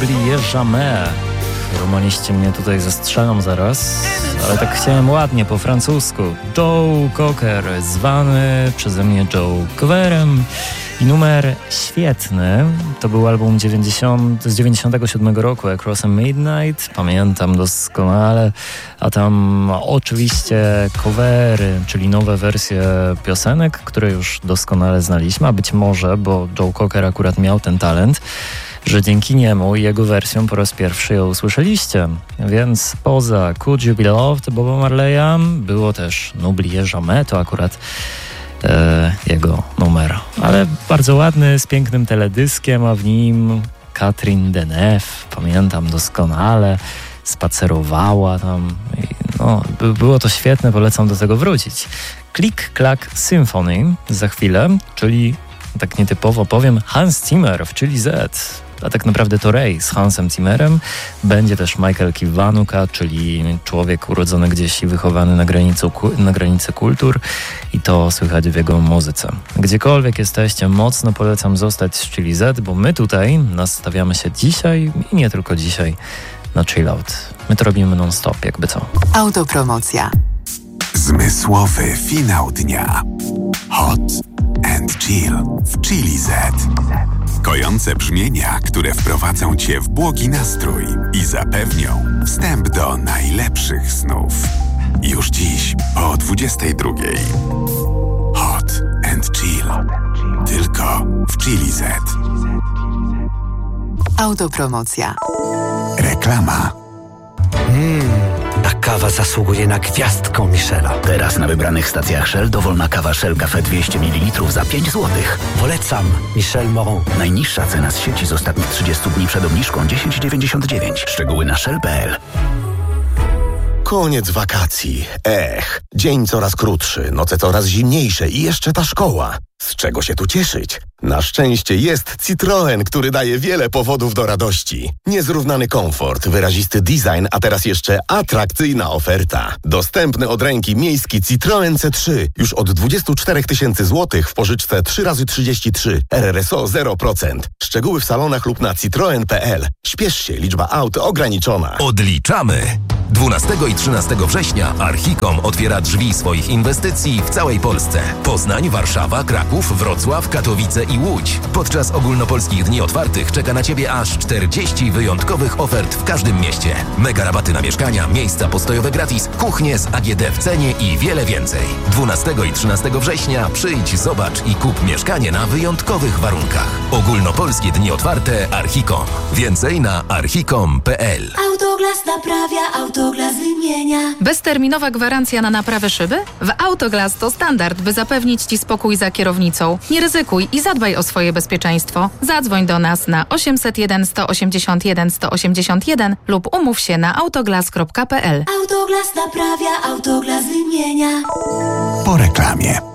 N'oubliez jamais. Romaniści mnie tutaj zastrzelą zaraz, ale tak chciałem ładnie po francusku. Joe Cocker, zwany przeze mnie Joe Coverem. I numer świetny, to był album z 97 roku, Across a Midnight, pamiętam doskonale, a tam oczywiście covery, czyli nowe wersje piosenek, które już doskonale znaliśmy, a być może, bo Joe Cocker akurat miał ten talent, że dzięki niemu i jego wersją po raz pierwszy ją usłyszeliście. Więc poza Could You Be Loved Boba Marleya było też N'oubliez jamais, to akurat jego numer. Ale bardzo ładny, z pięknym teledyskiem, a w nim Catherine Deneuve, pamiętam doskonale, spacerowała tam. Było to świetne, polecam do tego wrócić. Click Clack Symphony za chwilę, czyli tak nietypowo powiem Hans Zimmer w Chili Z. A tak naprawdę to Ray z Hansem Zimmerem. Będzie też Michael Kiwanuka, czyli człowiek urodzony gdzieś i wychowany na granicy kultur. I to słychać w jego muzyce. Gdziekolwiek jesteście, mocno polecam zostać z Chili Z, bo my tutaj nastawiamy się dzisiaj i nie tylko dzisiaj na chill out. My to robimy non-stop, jakby co. Autopromocja. Zmysłowy finał dnia. Hot and chill w Chili Z. Kojące brzmienia, które wprowadzą Cię w błogi nastrój i zapewnią wstęp do najlepszych snów. Już dziś o 22:00. Hot and chill. Tylko w Chili Z. Autopromocja. Reklama. Ta kawa zasługuje na gwiazdkę Michela. Teraz na wybranych stacjach Shell dowolna kawa Shell Cafe 200 ml za 5 zł. Polecam Michel Moron. Najniższa cena z sieci z ostatnich 30 dni przed obniżką 10,99. Szczegóły na shell.pl. Koniec wakacji. Dzień coraz krótszy, noce coraz zimniejsze i jeszcze ta szkoła. Z czego się tu cieszyć? Na szczęście jest Citroen, który daje wiele powodów do radości. Niezrównany komfort, wyrazisty design, a teraz jeszcze atrakcyjna oferta. Dostępny od ręki miejski Citroen C3 już od 24 000 złotych w pożyczce 3x33. RRSO 0%. Szczegóły w salonach lub na citroen.pl. Śpiesz się, liczba aut ograniczona. Odliczamy! 12 i 13 września Archicom otwiera drzwi swoich inwestycji w całej Polsce. Poznań, Warszawa, Kraków, Wrocław, Katowice i Łódź. Podczas ogólnopolskich dni otwartych czeka na Ciebie aż 40 wyjątkowych ofert w każdym mieście. Mega rabaty na mieszkania, miejsca postojowe gratis, kuchnie z AGD w cenie i wiele więcej. 12 i 13 września przyjdź, zobacz i kup mieszkanie na wyjątkowych warunkach. Ogólnopolskie dni otwarte Archicom. Więcej na archicom.pl. Autoglas naprawia, Autoglas wymienia. Bezterminowa gwarancja na naprawę szyby? W Autoglas to standard, by zapewnić Ci spokój za kierownicą. Nie ryzykuj i zadbaj o swoje bezpieczeństwo. Zadzwoń do nas na 801 181 181 lub umów się na autoglas.pl. Autoglas naprawia, Autoglas wymienia. Po reklamie.